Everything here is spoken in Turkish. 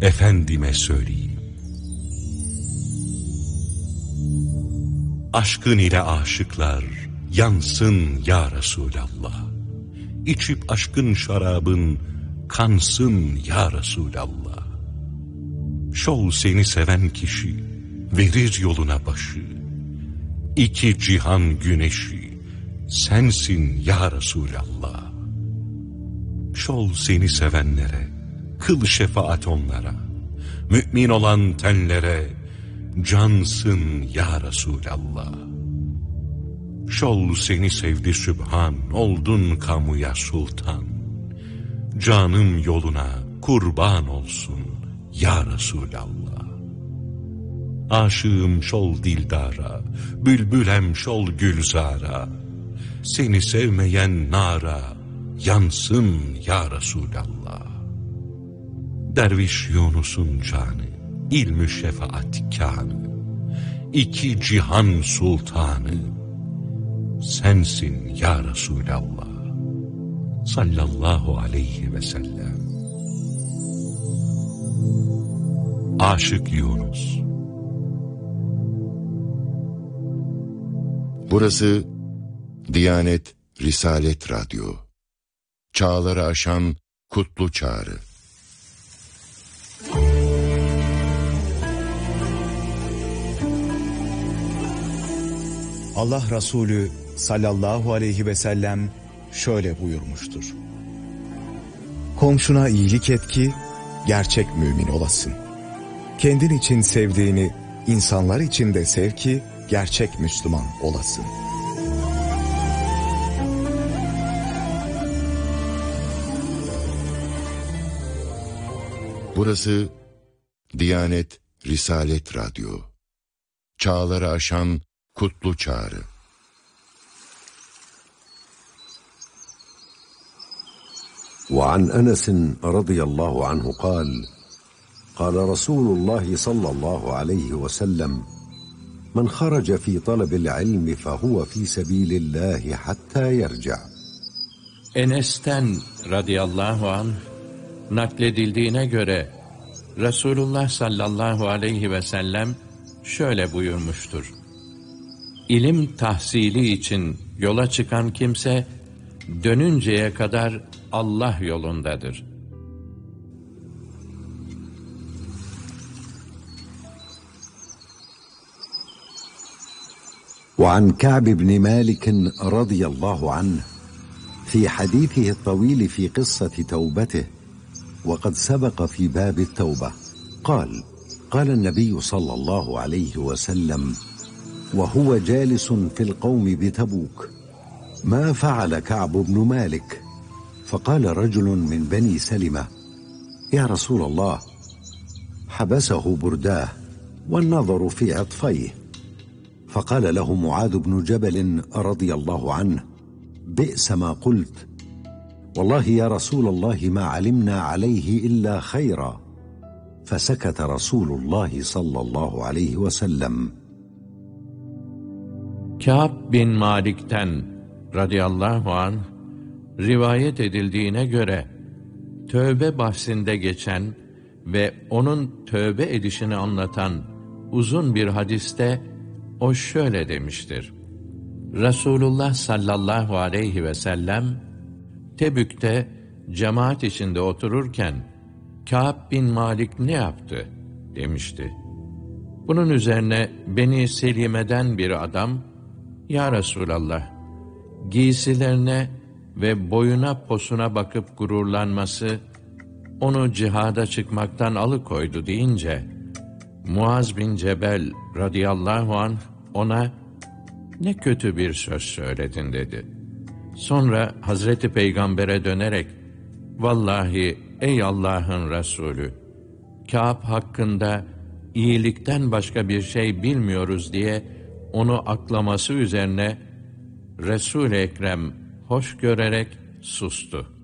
efendime söyleyeyim. Aşkın ile aşıklar yansın ya Resulallah. İçip aşkın şarabın kansın ya Resulallah. Şol seni seven kişi verir yoluna başı. İki cihan güneşi sensin ya Resulallah. Şol seni sevenlere kıl şefaat onlara. Mümin olan tenlere cansın ya Resulallah. Şol seni sevdi Sübhan, oldun kamuya sultan. Canım yoluna kurban olsun ya Resulallah. Aşığım şol dildara, bülbülem şol gülzara. Seni sevmeyen nara yansın ya Resulallah. Derviş Yunus'un canı, ilmü şefaat kânı. İki cihan sultanı sensin ya Resulallah. Sallallahu aleyhi ve sellem. Aşık Yunus. Burası Diyanet Risalet Radyo. Çağları aşan kutlu çağrı. Allah Resulü sallallahu aleyhi ve sellem şöyle buyurmuştur. Komşuna iyilik et ki gerçek mümin olasın. Kendin için sevdiğini insanlar için de sev ki gerçek Müslüman olasın. Burası Diyanet Risalet Radyo. Çağları aşan kutlu çağrı. وعن أنس رضي الله عنه قال قال رسول الله صلى الله عليه وسلم من خرج في طلب العلم فهو في سبيل الله حتى يرجع. Enes'ten radıyallahu anh nakledildiğine göre Resulullah sallallahu aleyhi ve sellem şöyle buyurmuştur. İlim tahsili için yola çıkan kimse dönünceye kadar Allah yolundadır. وعن كعب بن مالك رضي الله عنه في حديثه الطويل في قصة توبته وقد سبق في باب التوبة قال النبي صلى الله عليه وسلم وهو جالس في القوم بتبوك ما فعل كعب بن مالك؟ فقال رجل من بني سلمة يا رسول الله حبسه برداه والنظر في عطفيه. فقال له معاذ بن جبل رضي الله عنه بئس ما قلت والله يا رسول الله ما علمنا عليه إلا خيرا. فسكت رسول الله صلى الله عليه وسلم. Kâb bin Malik'ten radıyallahu anh rivayet edildiğine göre tövbe bahsinde geçen ve onun tövbe edişini anlatan uzun bir hadiste o şöyle demiştir. Resulullah sallallahu aleyhi ve sellem Tebük'te cemaat içinde otururken Kâb bin Malik ne yaptı demişti. Bunun üzerine Beni Selime'den bir adam, ya Resulallah, giysilerine ve boyuna posuna bakıp gururlanması onu cihada çıkmaktan alıkoydu deyince, Muaz bin Cebel radıyallahu anh ona ne kötü bir söz söyledin dedi. Sonra Hazreti Peygamber'e dönerek, vallahi ey Allah'ın Resulü, Kâb hakkında iyilikten başka bir şey bilmiyoruz diye onu aklaması üzerine Resul-i Ekrem hoş görerek sustu.